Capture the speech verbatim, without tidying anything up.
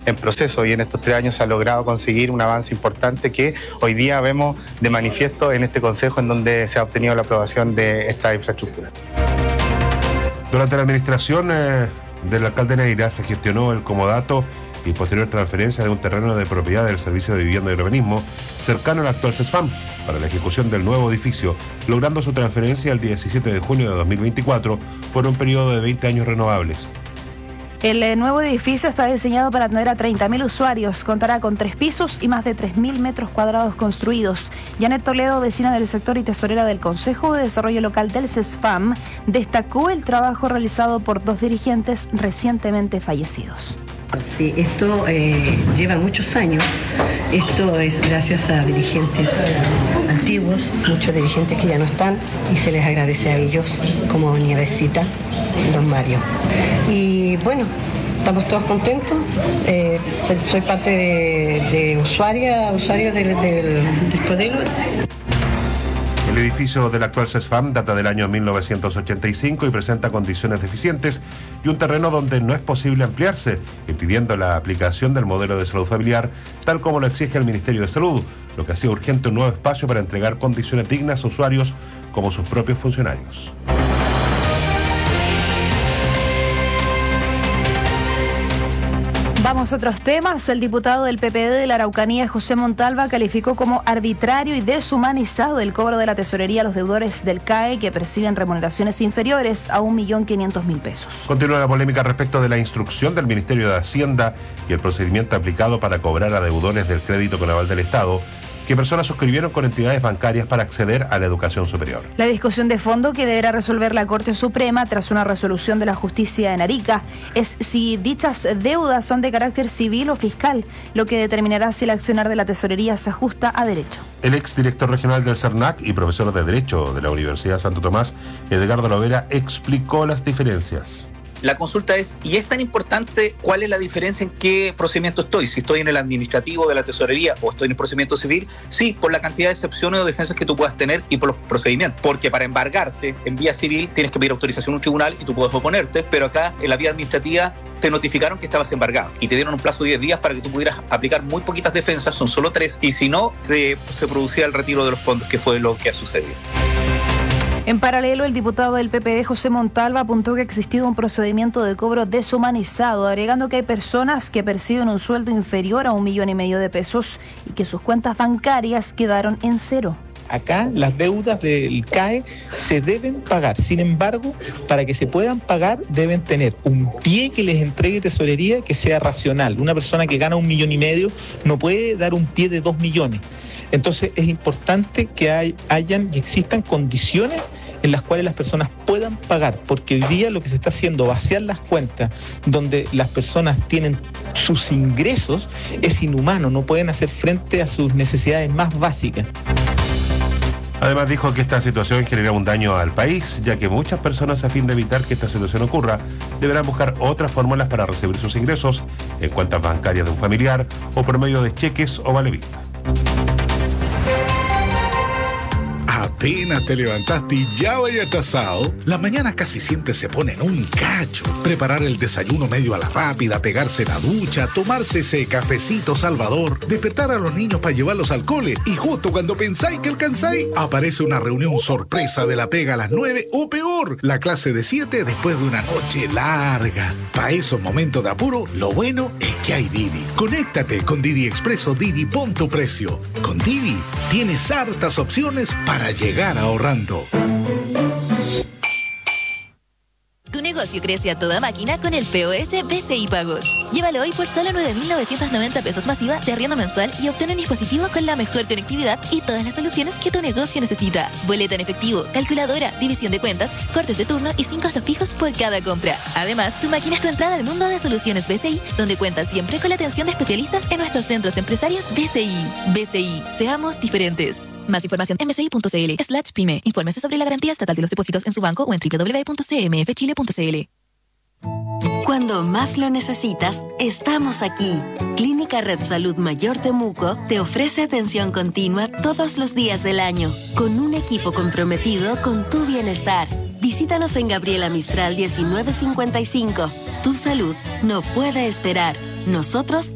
en proceso y en estos tres años se ha logrado conseguir un avance importante que hoy día vemos de manifiesto en este Consejo en donde se ha obtenido la aprobación de esta infraestructura. Durante la administración eh, del alcalde Neira se gestionó el comodato y posterior transferencia de un terreno de propiedad del Servicio de Vivienda y Urbanismo cercano al actual CESFAM para la ejecución del nuevo edificio, logrando su transferencia el diecisiete de junio de dos mil veinticuatro por un periodo de veinte años renovables. El nuevo edificio está diseñado para atender a treinta mil usuarios. Contará con tres pisos y más de tres mil metros cuadrados construidos. Janet Toledo, vecina del sector y tesorera del Consejo de Desarrollo Local del CESFAM, destacó el trabajo realizado por dos dirigentes recientemente fallecidos. Sí, esto eh, lleva muchos años. Esto es gracias a dirigentes antiguos, muchos dirigentes que ya no están, y se les agradece a ellos, como Nievecita, don Mario. Y bueno, estamos todos contentos. Eh, soy parte de, de usuaria, usuario del, del, del Prodelo. El edificio del actual CESFAM data del año mil novecientos ochenta y cinco y presenta condiciones deficientes y un terreno donde no es posible ampliarse, impidiendo la aplicación del modelo de salud familiar, tal como lo exige el Ministerio de Salud, lo que hacía urgente un nuevo espacio para entregar condiciones dignas a usuarios como sus propios funcionarios. Vamos a otros temas. El diputado del P P D de la Araucanía, José Montalva, calificó como arbitrario y deshumanizado el cobro de la tesorería a los deudores del C A E que perciben remuneraciones inferiores a un millón quinientos mil pesos. Continúa la polémica respecto de la instrucción del Ministerio de Hacienda y el procedimiento aplicado para cobrar a deudores del crédito con aval del Estado, que personas suscribieron con entidades bancarias para acceder a la educación superior. La discusión de fondo que deberá resolver la Corte Suprema tras una resolución de la justicia en Arica es si dichas deudas son de carácter civil o fiscal, lo que determinará si el accionar de la tesorería se ajusta a derecho. El exdirector regional del CERNAC y profesor de Derecho de la Universidad Santo Tomás, Edgardo Lovera, explicó las diferencias. La consulta es, ¿y es tan importante cuál es la diferencia en qué procedimiento estoy? Si estoy en el administrativo de la tesorería o estoy en el procedimiento civil, sí, por la cantidad de excepciones o defensas que tú puedas tener y por los procedimientos. Porque para embargarte en vía civil tienes que pedir autorización a un tribunal y tú puedes oponerte, pero acá en la vía administrativa te notificaron que estabas embargado y te dieron un plazo de diez días para que tú pudieras aplicar muy poquitas defensas, son solo tres, y si no, te, se producía el retiro de los fondos, que fue lo que ha sucedido. En paralelo, el diputado del P P D, José Montalva, apuntó que ha existido un procedimiento de cobro deshumanizado, agregando que hay personas que perciben un sueldo inferior a un millón y medio de pesos y que sus cuentas bancarias quedaron en cero. Acá las deudas del C A E se deben pagar. Sin embargo, para que se puedan pagar deben tener un pie que les entregue tesorería que sea racional. Una persona que gana un millón y medio no puede dar un pie de dos millones. Entonces es importante que hay, hayan y existan condiciones en las cuales las personas puedan pagar, porque hoy día lo que se está haciendo, vaciar las cuentas donde las personas tienen sus ingresos, es inhumano, no pueden hacer frente a sus necesidades más básicas. Además dijo que esta situación genera un daño al país, ya que muchas personas, a fin de evitar que esta situación ocurra, deberán buscar otras fórmulas para recibir sus ingresos en cuentas bancarias de un familiar o por medio de cheques o vale vista. Apenas te levantaste y ya vaya atrasado, las mañanas casi siempre se ponen un cacho. Preparar el desayuno medio a la rápida, pegarse la ducha, tomarse ese cafecito salvador, despertar a los niños para llevarlos al cole, y justo cuando pensáis que alcanzáis, aparece una reunión sorpresa de la pega a las nueve, o peor, la clase de siete después de una noche larga. Para esos momentos de apuro, lo bueno es que hay Didi. Conéctate con Didi Expreso Didi, pon tu precio. Con Didi tienes hartas opciones para llegar ahorrando. Tu negocio crece a toda máquina con el P O S B C I Pagos. Llévalo hoy por solo nueve mil novecientos noventa pesos masiva de arriendo mensual y obtén un dispositivo con la mejor conectividad y todas las soluciones que tu negocio necesita. Boleta en efectivo, calculadora, división de cuentas, cortes de turno y sin costos fijos por cada compra. Además, tu máquina es tu entrada al mundo de soluciones B C I, donde cuentas siempre con la atención de especialistas en nuestros centros empresarios B C I. B C I, seamos diferentes. Más información en bci.cl slash pyme. Infórmese sobre la garantía estatal de los depósitos en su banco o en doble u doble u doble u punto c m f chile punto c l. Cuando más lo necesitas, estamos aquí. Clínica Red Salud Mayor Temuco te ofrece atención continua todos los días del año, con un equipo comprometido con tu bienestar. Visítanos en Gabriela Mistral diecinueve cincuenta y cinco. Tu salud no puede esperar. Nosotros